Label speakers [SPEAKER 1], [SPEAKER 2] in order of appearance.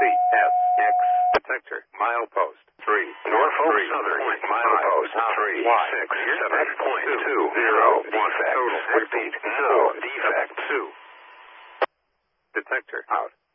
[SPEAKER 1] CSX. Detector. Milepost. 3.
[SPEAKER 2] Norfolk
[SPEAKER 1] 3.
[SPEAKER 2] Southern.
[SPEAKER 1] Point
[SPEAKER 2] Milepost.
[SPEAKER 1] 3.
[SPEAKER 2] 367.20. Defect.
[SPEAKER 1] Total.
[SPEAKER 2] Repeat. No defect.
[SPEAKER 1] 2. Detector. Out.